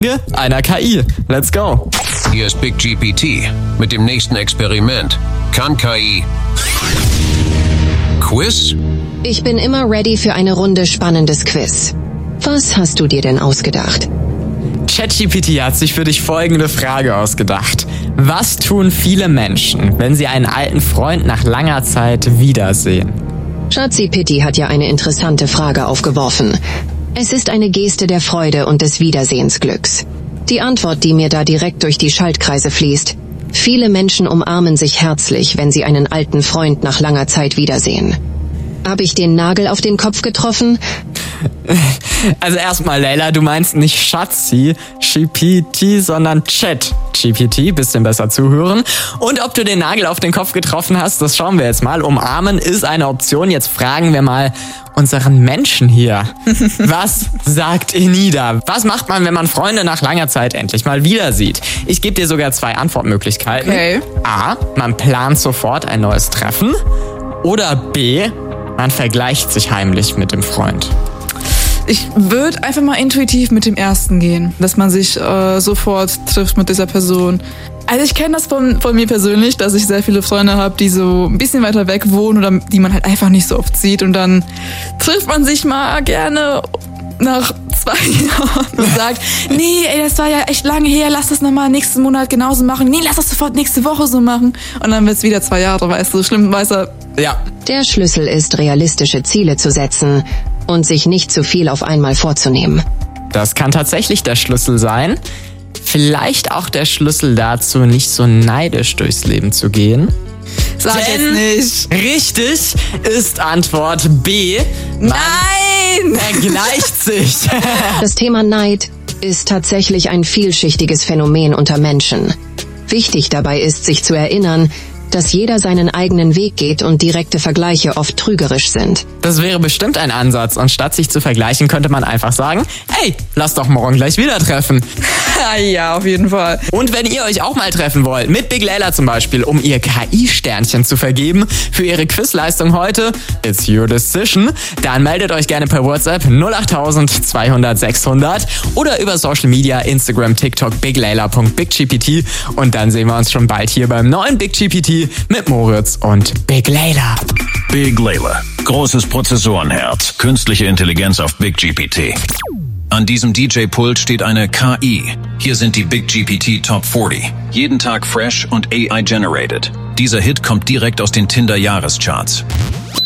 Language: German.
einer KI. Let's go. Hier ist Big GPT mit dem nächsten Experiment. Kann KI Quiz? Ich bin immer ready für eine Runde spannendes Quiz. Was hast du dir denn ausgedacht? ChatGPT hat sich für dich folgende Frage ausgedacht. Was tun viele Menschen, wenn sie einen alten Freund nach langer Zeit wiedersehen? ChatGPT hat ja eine interessante Frage aufgeworfen. Es ist eine Geste der Freude und des Wiedersehensglücks. Die Antwort, die mir da direkt durch die Schaltkreise fließt: Viele Menschen umarmen sich herzlich, wenn sie einen alten Freund nach langer Zeit wiedersehen. Habe ich den Nagel auf den Kopf getroffen? Also erstmal, Leila, du meinst nicht ChatGPT, sondern ChatGPT. Bisschen besser zuhören. Und ob du den Nagel auf den Kopf getroffen hast, das schauen wir jetzt mal. Umarmen ist eine Option. Jetzt fragen wir mal unseren Menschen hier. Was sagt Enida? Was macht man, wenn man Freunde nach langer Zeit endlich mal wieder sieht? Ich gebe dir sogar 2 Antwortmöglichkeiten. Okay. A, man plant sofort ein neues Treffen. Oder B, man vergleicht sich heimlich mit dem Freund. Ich würde einfach mal intuitiv mit dem ersten gehen, dass man sich sofort trifft mit dieser Person. Also ich kenne das von mir persönlich, dass ich sehr viele Freunde habe, die so ein bisschen weiter weg wohnen oder die man halt einfach nicht so oft sieht. Und dann trifft man sich mal gerne nach 2 Jahren und sagt, nee, ey, das war ja echt lange her, lass das nochmal nächsten Monat genauso machen. Nee, lass das sofort nächste Woche so machen. Und dann wird's wieder 2 Jahre, weißt du, schlimm, weißt du. Ja. Der Schlüssel ist, realistische Ziele zu setzen und sich nicht zu viel auf einmal vorzunehmen. Das kann tatsächlich der Schlüssel sein. Vielleicht auch der Schlüssel dazu, nicht so neidisch durchs Leben zu gehen. Sag jetzt nicht. Richtig ist Antwort B. Nein! Vergleicht sich. Das Thema Neid ist tatsächlich ein vielschichtiges Phänomen unter Menschen. Wichtig dabei ist, sich zu erinnern, dass jeder seinen eigenen Weg geht und direkte Vergleiche oft trügerisch sind. Das wäre bestimmt ein Ansatz. Und statt sich zu vergleichen, könnte man einfach sagen, hey, lass doch morgen gleich wieder treffen. Ja, auf jeden Fall. Und wenn ihr euch auch mal treffen wollt, mit Big Leila zum Beispiel, um ihr KI-Sternchen zu vergeben für ihre Quizleistung heute, it's your decision, dann meldet euch gerne per WhatsApp 08000 200 600 oder über Social Media, Instagram, TikTok, bigleila.biggpt und dann sehen wir uns schon bald hier beim neuen Big GPT mit Moritz und Big Leila. Big Leila. Großes Prozessorenherz. Künstliche Intelligenz auf Big GPT. An diesem DJ-Pult steht eine KI. Hier sind die Big GPT Top 40. Jeden Tag fresh und AI-generated. Dieser Hit kommt direkt aus den Tinder-Jahrescharts.